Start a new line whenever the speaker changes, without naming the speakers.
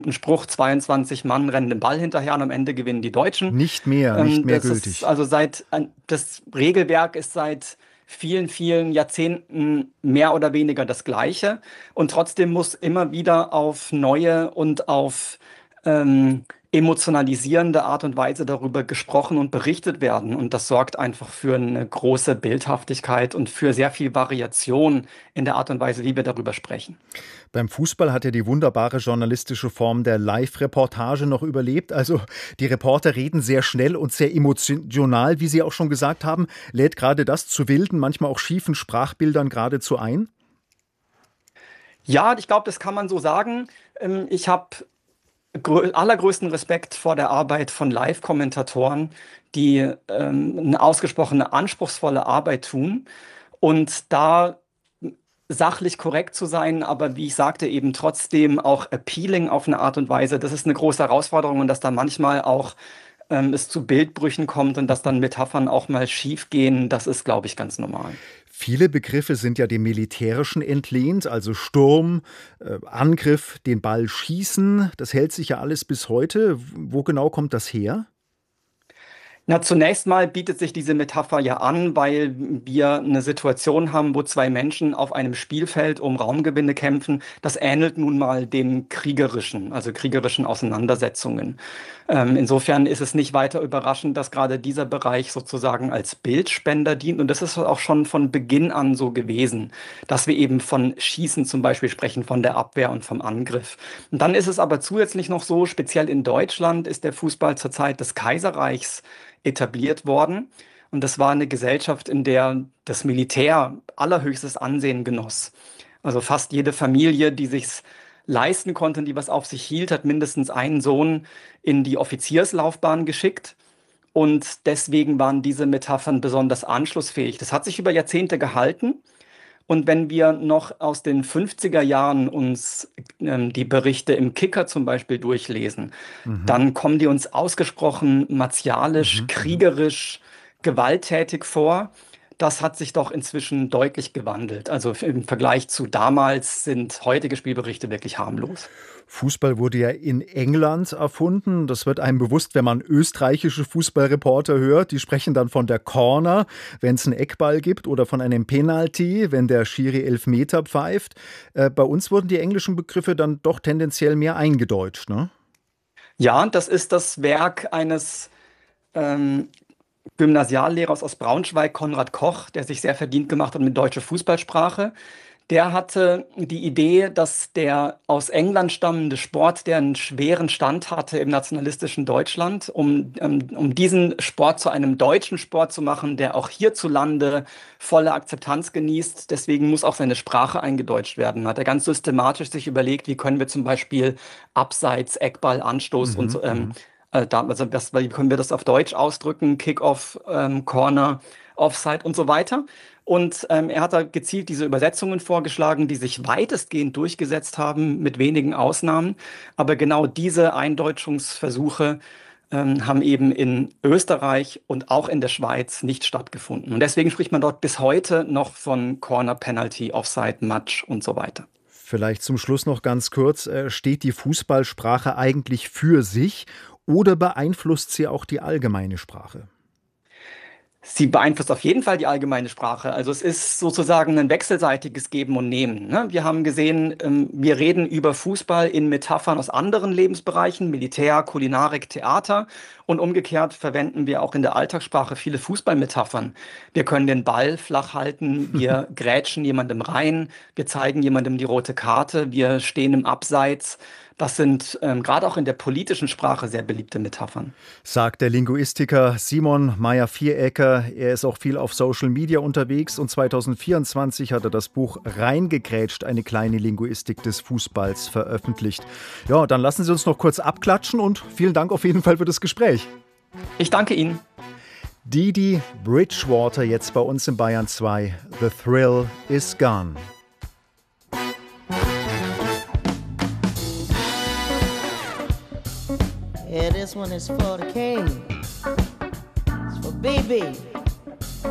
ein Spruch, 22 Mann rennen den Ball hinterher und am Ende gewinnen die Deutschen.
Nicht mehr
Das ist
gültig.
also das Regelwerk ist seit vielen, vielen Jahrzehnten mehr oder weniger das gleiche. Und trotzdem muss immer wieder auf neue und auf ähm, emotionalisierende Art und Weise darüber gesprochen und berichtet werden. Und das sorgt einfach für eine große Bildhaftigkeit und für sehr viel Variation in der Art und Weise, wie wir darüber sprechen.
Beim Fußball hat ja die wunderbare journalistische Form der Live-Reportage noch überlebt. Also die Reporter reden sehr schnell und sehr emotional, wie Sie auch schon gesagt haben. Lädt gerade das zu wilden, manchmal auch schiefen Sprachbildern geradezu ein?
Ja, ich glaube, das kann man so sagen. Ich habe allergrößten Respekt vor der Arbeit von Live-Kommentatoren, die eine ausgesprochene anspruchsvolle Arbeit tun. Und da sachlich korrekt zu sein, aber wie ich sagte, eben trotzdem auch appealing auf eine Art und Weise, das ist eine große Herausforderung und dass da manchmal auch es zu Bildbrüchen kommt und dass dann Metaphern auch mal schief gehen, das ist, glaube ich, ganz normal.
Viele Begriffe sind ja dem Militärischen entlehnt, also Sturm, Angriff, den Ball schießen. Das hält sich ja alles bis heute. Wo genau kommt das her?
Na, zunächst mal bietet sich diese Metapher ja an, weil wir eine Situation haben, wo zwei Menschen auf einem Spielfeld um Raumgewinne kämpfen. Das ähnelt nun mal dem kriegerischen, also kriegerischen Auseinandersetzungen. Insofern ist es nicht weiter überraschend, dass gerade dieser Bereich sozusagen als Bildspender dient. Und das ist auch schon von Beginn an so gewesen, dass wir eben von Schießen zum Beispiel sprechen, von der Abwehr und vom Angriff. Und dann ist es aber zusätzlich noch so, speziell in Deutschland ist der Fußball zur Zeit des Kaiserreichs etabliert worden. Und das war eine Gesellschaft, in der das Militär allerhöchstes Ansehen genoss. Also fast jede Familie, die sich's leisten konnte und die was auf sich hielt, hat mindestens einen Sohn in die Offizierslaufbahn geschickt. Und deswegen waren diese Metaphern besonders anschlussfähig. Das hat sich über Jahrzehnte gehalten. Und wenn wir noch aus den 50er Jahren uns die Berichte im Kicker zum Beispiel durchlesen,
Mhm.
dann kommen die uns ausgesprochen martialisch,
Mhm. Mhm.
kriegerisch, gewalttätig vor. Das hat sich doch inzwischen deutlich gewandelt. Also im Vergleich zu damals sind heutige Spielberichte wirklich harmlos.
Fußball wurde ja in England erfunden. Das wird einem bewusst, wenn man österreichische Fußballreporter hört. Die sprechen dann von der Corner, wenn es einen Eckball gibt, oder von einem Penalty, wenn der Schiri Elfmeter pfeift. Bei uns wurden die englischen Begriffe dann doch tendenziell mehr eingedeutscht, ne?
Ja, das ist das Werk eines ähm, Gymnasiallehrers aus Braunschweig, Konrad Koch, der sich sehr verdient gemacht hat mit deutscher Fußballsprache. Der hatte die Idee, dass der aus England stammende Sport, der einen schweren Stand hatte im nationalistischen Deutschland, um diesen Sport zu einem deutschen Sport zu machen, der auch hierzulande volle Akzeptanz genießt. Deswegen muss auch seine Sprache eingedeutscht werden. Hat er ganz systematisch sich überlegt, wie können wir zum Beispiel Abseits, Eckball, Anstoß und
Mhm.
so,
Mhm.
wie können wir das auf Deutsch ausdrücken? Kickoff, Corner, Offside und so weiter. Und er hat da gezielt diese Übersetzungen vorgeschlagen, die sich weitestgehend durchgesetzt haben, mit wenigen Ausnahmen. Aber genau diese Eindeutschungsversuche haben eben in Österreich und auch in der Schweiz nicht stattgefunden. Und deswegen spricht man dort bis heute noch von Corner, Penalty, Offside, Match und so weiter.
Vielleicht zum Schluss noch ganz kurz. Steht die Fußballsprache eigentlich für sich oder beeinflusst sie auch die allgemeine Sprache?
Sie beeinflusst auf jeden Fall die allgemeine Sprache. Also es ist sozusagen ein wechselseitiges Geben und Nehmen. Ne? Wir haben gesehen, wir reden über Fußball in Metaphern aus anderen Lebensbereichen, Militär, Kulinarik, Theater. Und umgekehrt verwenden wir auch in der Alltagssprache viele Fußballmetaphern. Wir können den Ball flach halten, wir grätschen jemandem rein, wir zeigen jemandem die rote Karte, wir stehen im Abseits. Das sind gerade auch in der politischen Sprache sehr beliebte Metaphern.
Sagt der Linguistiker Simon Meyer-Vierecker. Er ist auch viel auf Social Media unterwegs und 2024 hat er das Buch Reingegrätscht, eine kleine Linguistik des Fußballs veröffentlicht. Ja, dann lassen Sie uns noch kurz abklatschen und vielen Dank auf jeden Fall für das Gespräch.
Ich danke Ihnen.
Didi Bridgewater jetzt bei uns in Bayern 2. The Thrill is Gone.
Yeah, this one is for the king. It's for BB.